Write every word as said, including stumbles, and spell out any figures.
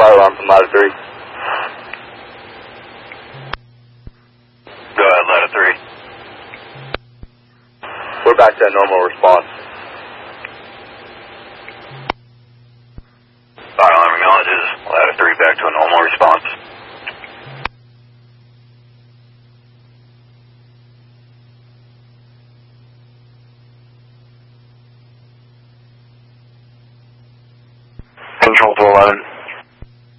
fire alarm from ladder three. Go ahead, ladder three. We're back to a normal response. Fire alarm acknowledges. Ladder three back to a normal response. Control to eleven.